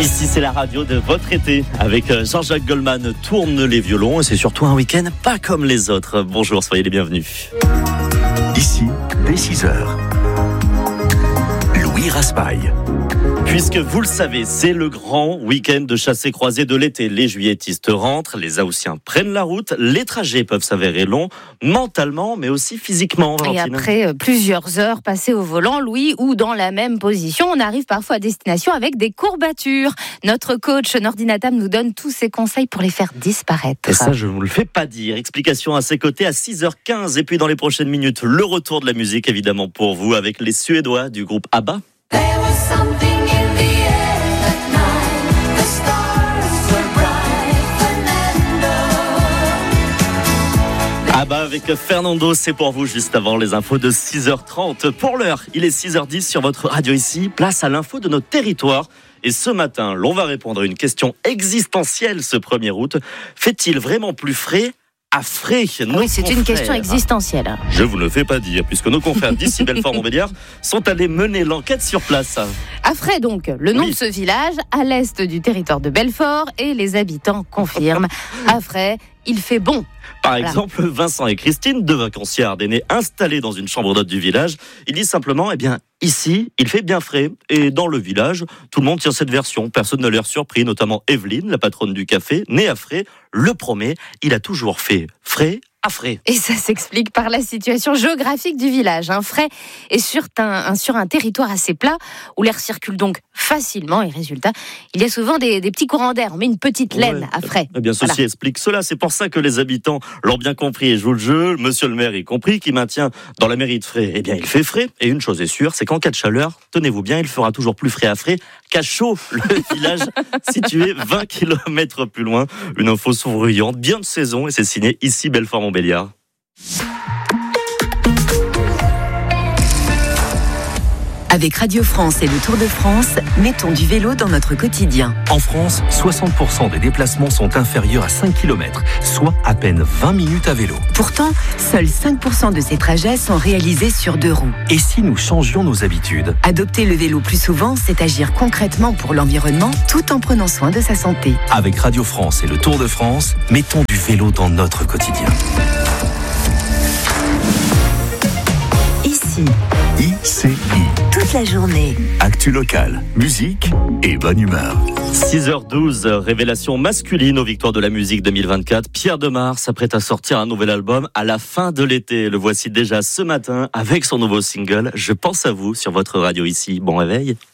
Ici, c'est la radio de votre été. Avec Jean-Jacques Goldman, tourne les violons. Et c'est surtout un week-end pas comme les autres. Bonjour, soyez les bienvenus. Ici, dès 6h, Louis Raspail. Puisque vous le savez, c'est le grand week-end de chassé-croisé de l'été. Les juilletistes rentrent, les Haussiens prennent la route. Les trajets peuvent s'avérer longs, mentalement, mais aussi physiquement. Valentine. Et après plusieurs heures passées au volant, Louis, ou dans la même position, on arrive parfois à destination avec des courbatures. Notre coach Nordinatam nous donne tous ses conseils pour les faire disparaître. Et ça, je ne vous le fais pas dire. Explication à ses côtés à 6h15. Et puis dans les prochaines minutes, le retour de la musique, évidemment pour vous, avec les Suédois du groupe ABBA. ABBA avec Fernando, c'est pour vous juste avant les infos de 6h30. Pour l'heure, il est 6h10 sur votre radio ici. Place à l'info de notre territoire. Et ce matin, l'on va répondre à une question existentielle ce 1er août. Fait-il vraiment plus frais à frais? Oui, c'est une question existentielle. Je vous le fais pas dire, puisque nos confrères d'ici Belfort-Montbéliard sont allés mener l'enquête sur place. Affray donc, le nom de ce village, à l'est du territoire de Belfort, et les habitants confirment. Affray, il fait bon. Par exemple, Vincent et Christine, deux vacanciers ardennais installés dans une chambre d'hôte du village, ils disent simplement, ici, il fait bien frais. Et dans le village, tout le monde tient cette version. Personne n'a l'air surpris, notamment Evelyne, la patronne du café, née à Fray, le promet, il a toujours fait frais à Fray. Et ça s'explique par la situation géographique du village. Fray est sur un territoire assez plat où l'air circule donc facilement et résultat, il y a souvent des petits courants d'air. On met une petite laine à Fray. Eh bien, ceci explique cela. C'est pour ça que les habitants l'ont bien compris et jouent le jeu. Monsieur le maire y compris, qui maintient dans la mairie de Fray, il fait frais. Et une chose est sûre, c'est qu'en cas de chaleur, tenez-vous bien, il fera toujours plus frais à Fray qu'à Chaud, le village situé 20 km plus loin. Une info souriante, bien de saison, et c'est signé ici Belfort-Montbéliard. Avec Radio France et le Tour de France, mettons du vélo dans notre quotidien. En France, 60% des déplacements sont inférieurs à 5 km, soit à peine 20 minutes à vélo. Pourtant, seuls 5% de ces trajets sont réalisés sur 2 roues. Et si nous changions nos habitudes ? Adopter le vélo plus souvent, c'est agir concrètement pour l'environnement, tout en prenant soin de sa santé. Avec Radio France et le Tour de France, mettons du vélo dans notre quotidien. Ici. ICI. Toute la journée. Actu locale, musique et bonne humeur. 6h12, révélation masculine aux Victoires de la musique 2024. Pierre Demar s'apprête à sortir un nouvel album à la fin de l'été. Le voici déjà ce matin avec son nouveau single « Je pense à vous » sur votre radio ici. Bon réveil.